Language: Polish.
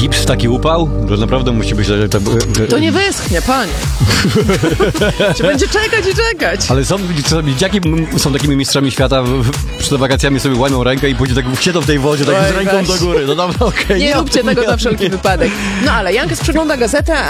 gips w taki upał? To naprawdę musi być... To nie wyschnie, panie. Czy będzie czekać i czekać. Ale dzieciaki są takimi mistrzami świata, przed wakacjami sobie łamią rękę i później tak siedzą w tej wodzie, tak z ręką do góry. No dobra, okej. Nie róbcie tego na wszelki wypadek. No ale Jankes przegląda gazetę,